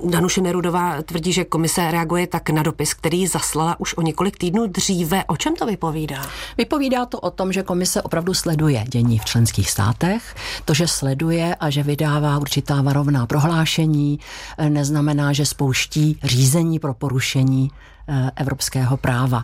Danuše Nerudová tvrdí, že komise reaguje tak na dopis, který zaslala už o několik týdnů dříve. O čem to vypovídá? Vypovídá to o tom, že komise opravdu sleduje dění v členských státech. To, že sleduje a že vydává určitá varovná prohlášení, neznamená, že spouští řízení pro porušení evropského práva.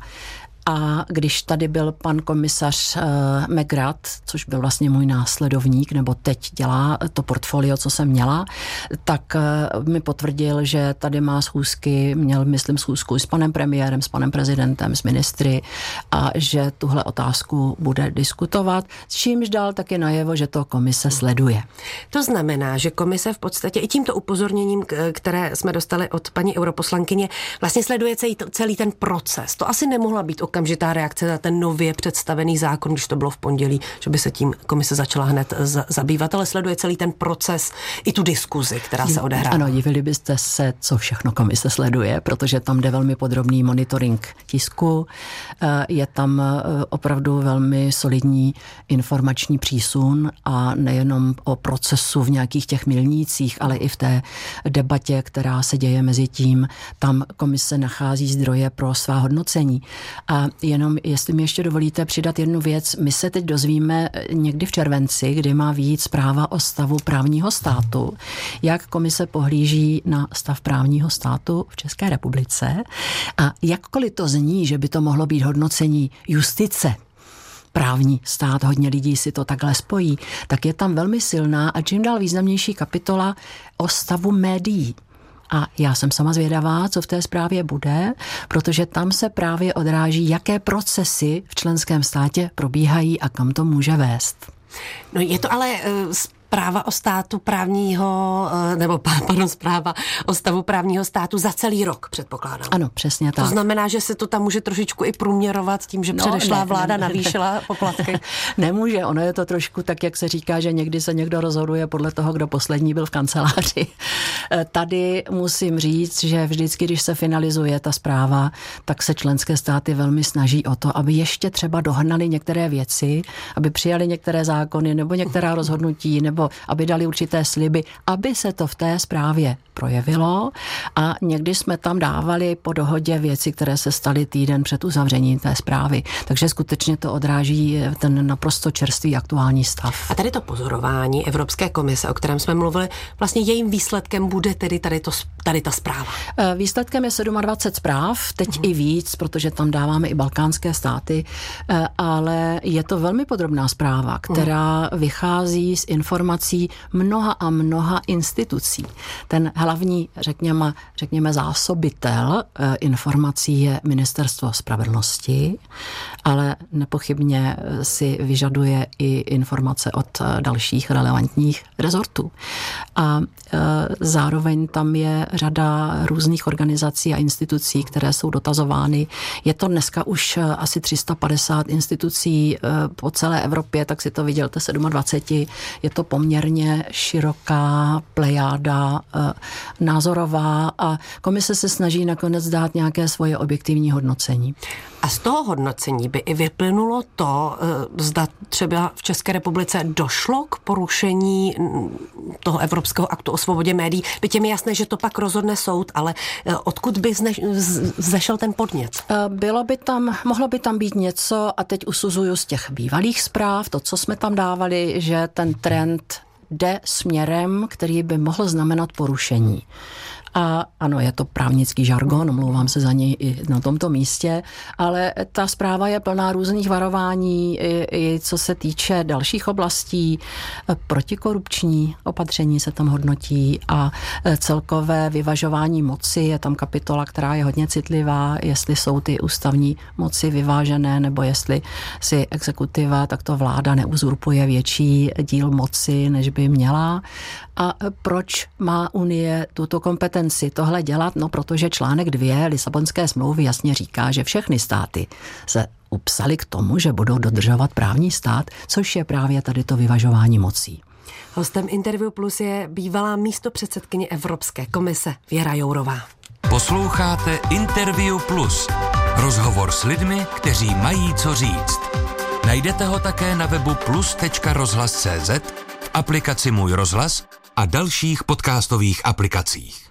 A když tady byl pan komisař McGrath, což byl vlastně můj následovník, nebo teď dělá to portfolio, co jsem měla, tak mi potvrdil, že tady má schůzky, měl, myslím, schůzku s panem premiérem, s panem prezidentem, s ministry a že tuhle otázku bude diskutovat, s čímž dal taky najevo, že to komise sleduje. To znamená, že komise v podstatě i tímto upozorněním, které jsme dostali od paní europoslankyně, vlastně sleduje celý ten proces. To asi nemohla být okamžitá reakce na ten nově představený zákon, když to bylo v pondělí, že by se tím komise začala hned zabývat, ale sleduje celý ten proces i tu diskuzi, která se odehrává. Ano, divili byste se, co všechno komise sleduje, protože tam jde velmi podrobný monitoring tisku, je tam opravdu velmi solidní informační přísun a nejenom o procesu v nějakých těch milnících, ale i v té debatě, která se děje mezi tím, tam komise nachází zdroje pro svá hodnocení. A jenom, jestli mi ještě dovolíte přidat jednu věc, my se teď dozvíme někdy v červenci, kdy má vyjít zpráva o stavu právního státu, jak komise pohlíží na stav právního státu v České republice a jakkoliv to zní, že by to mohlo být hodnocení justice, právní stát, hodně lidí si to takhle spojí, tak je tam velmi silná a čím dál významnější kapitola o stavu médií. A já jsem sama zvědavá, co v té zprávě bude, protože tam se právě odráží, jaké procesy v členském státě probíhají a kam to může vést. No je to ale zpráva o státu právního, zpráva o stavu právního státu za celý rok, předpokládám. Ano, přesně tak. To znamená, že se to tam může trošičku i průměrovat tím, že předešlá vláda navýšila poplatky. Nemůže, ono je to trošku tak, jak se říká, že někdy se někdo rozhoduje podle toho, kdo poslední byl v kanceláři. Tady musím říct, že vždycky, když se finalizuje ta zpráva, tak se členské státy velmi snaží o to, aby ještě třeba dohnali některé věci, aby přijali některé zákony nebo některá rozhodnutí, nebo aby dali určité sliby, aby se to v té zprávě projevilo a někdy jsme tam dávali po dohodě věci, které se staly týden před uzavřením té zprávy. Takže skutečně to odráží ten naprosto čerstvý aktuální stav. A tady to pozorování Evropské komise, o kterém jsme mluvili, vlastně jejím výsledkem bude tedy tady ta zpráva. Výsledkem je 27 zpráv, teď i víc, protože tam dáváme i balkánské státy, ale je to velmi podrobná zpráva, která vychází z informací mnoha a mnoha institucí. Ten hlavní, řekněme zásobitel informací je Ministerstvo spravedlnosti, ale nepochybně si vyžaduje i informace od dalších relevantních rezortů. A zároveň tam je řada různých organizací a institucí, které jsou dotazovány. Je to dneska už asi 350 institucí po celé Evropě, tak si to vydělte 27. Je to poměrně široká plejáda názorová a komise se snaží nakonec dát nějaké svoje objektivní hodnocení. A z toho hodnocení by i vyplynulo to, zda třeba v České republice došlo k porušení toho Evropského aktu o svobodě médií. Byť je mi jasné, že to pak rozhodne soud, ale odkud by vzešel ten podnět? Mohlo by tam být něco, a teď usuzuju z těch bývalých zpráv, to, co jsme tam dávali, že ten trend jde směrem, který by mohl znamenat porušení. A ano, je to právnický žargon, omlouvám se za něj i na tomto místě, ale ta zpráva je plná různých varování, i co se týče dalších oblastí, protikorupční opatření se tam hodnotí a celkové vyvažování moci, je tam kapitola, která je hodně citlivá, jestli jsou ty ústavní moci vyvážené, nebo jestli si exekutiva, tak to vláda neuzurpuje větší díl moci, než by měla. A proč má Unie tuto kompetenci tohle dělat? No, protože článek 2 Lisabonské smlouvy jasně říká, že všechny státy se upsaly k tomu, že budou dodržovat právní stát, což je právě tady to vyvažování mocí. Hostem Interview Plus je bývalá místopředsedkyně Evropské komise Věra Jourová. Posloucháte Interview Plus. Rozhovor s lidmi, kteří mají co říct. Najdete ho také na webu plus.rozhlas.cz, v aplikaci Můj rozhlas a dalších podcastových aplikacích.